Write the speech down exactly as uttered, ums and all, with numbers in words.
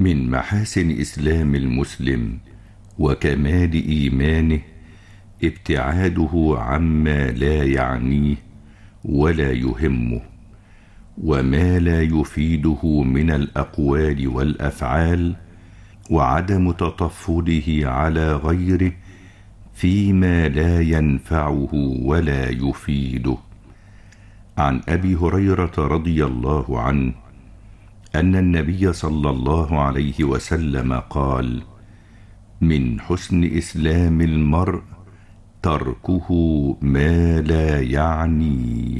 من محاسن إسلام المسلم وكمال إيمانه ابتعاده عما لا يعنيه ولا يهمه، وما لا يفيده من الأقوال والأفعال، وعدم تطفله على غيره فيما لا ينفعه ولا يفيده. عن أبي هريرة رضي الله عنه أن النبي صلى الله عليه وسلم قال: من حسن إسلام المرء تركه ما لا يعنيه.